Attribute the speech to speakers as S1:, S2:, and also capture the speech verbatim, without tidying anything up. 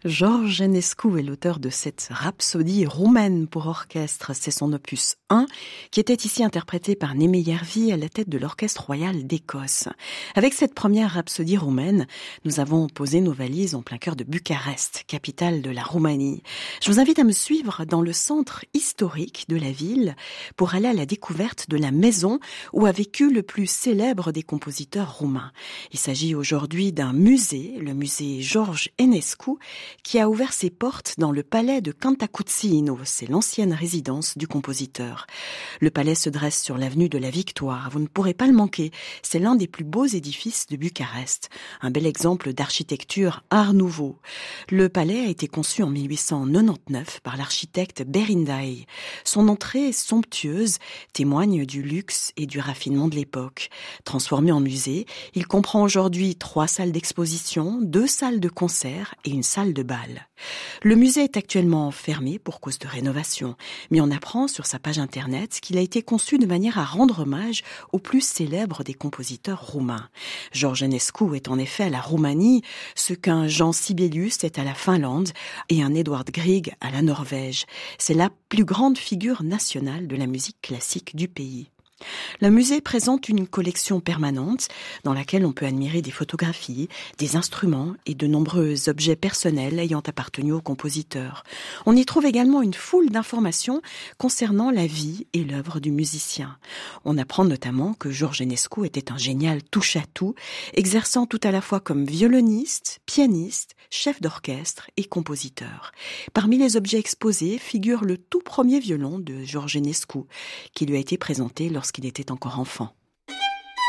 S1: George Enescu est l'auteur de cette rhapsodie roumaine pour orchestre. C'est son opus un, qui était ici interprété par Némé Järvi à la tête de l'Orchestre royal d'Écosse. Avec cette première rhapsodie roumaine, nous avons posé nos valises en plein cœur de Bucarest, capitale de la Roumanie. Je vous invite à me suivre dans le centre historique de la ville pour aller à la découverte de la maison où a vécu le plus célèbre des compositeurs roumains. Il s'agit aujourd'hui d'un musée, le musée George Enescu, qui a ouvert ses portes dans le palais de Cantacuzino, c'est l'ancienne résidence du compositeur. Le palais se dresse sur l'avenue de la Victoire, vous ne pourrez pas le manquer, c'est l'un des plus beaux édifices de Bucarest, un bel exemple d'architecture Art Nouveau. Le palais a été conçu en mille huit cent quatre-vingt-dix-neuf par l'architecte Berindai. Son entrée somptueuse témoigne du luxe et du raffinement de l'époque. Transformé en musée, il comprend aujourd'hui trois salles d'exposition, deux salles de concert et une salle de bal. Le musée est actuellement fermé pour cause de rénovation, mais on apprend sur sa page internet qu'il a été conçu de manière à rendre hommage au plus célèbre des compositeurs roumains. George Enescu est en effet à la Roumanie ce qu'un Jean Sibelius est à la Finlande et un Edvard Grieg à la Norvège. C'est la plus grande figure nationale de la musique classique du pays. Le musée présente une collection permanente dans laquelle on peut admirer des photographies, des instruments et de nombreux objets personnels ayant appartenu au compositeur. On y trouve également une foule d'informations concernant la vie et l'œuvre du musicien. On apprend notamment que George Enescu était un génial touche-à-tout, exerçant tout à la fois comme violoniste, pianiste, chef d'orchestre et compositeur. Parmi les objets exposés figure le tout premier violon de George Enescu, qui lui a été présenté lorsqu'il était encore enfant.